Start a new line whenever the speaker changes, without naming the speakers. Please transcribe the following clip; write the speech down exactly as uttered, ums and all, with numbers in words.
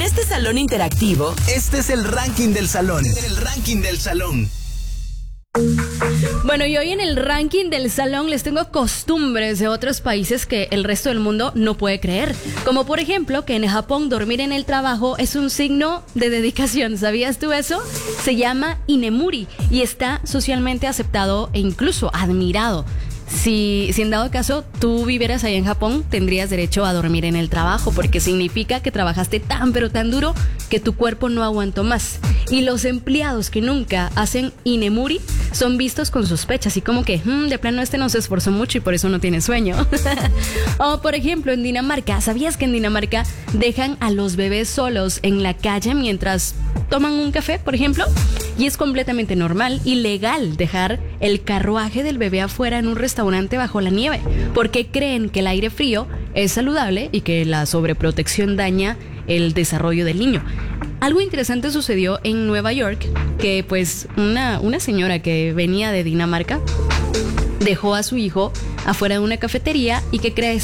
este salón interactivo,
este es el ranking del salón. El ranking del salón.
Bueno, y hoy en el ranking del salón les tengo costumbres de otros países que el resto del mundo no puede creer. Como por ejemplo que en Japón dormir en el trabajo es un signo de dedicación. ¿Sabías tú eso? Se llama inemuri y está socialmente aceptado e incluso admirado. Si, si en dado caso tú vivieras ahí en Japón, tendrías derecho a dormir en el trabajo porque significa que trabajaste tan pero tan duro que tu cuerpo no aguantó más. Y los empleados que nunca hacen inemuri son vistos con sospecha, así como que mmm, de plano este no se esforzó mucho y por eso no tiene sueño. O por ejemplo en Dinamarca, ¿sabías que en Dinamarca dejan a los bebés solos en la calle mientras toman un café, por ejemplo? Y es completamente normal y legal dejar el carruaje del bebé afuera en un restaurante bajo la nieve, porque creen que el aire frío es saludable y que la sobreprotección daña el desarrollo del niño. Algo interesante sucedió en Nueva York, que pues una, una señora que venía de Dinamarca dejó a su hijo afuera de una cafetería y ¿qué crees?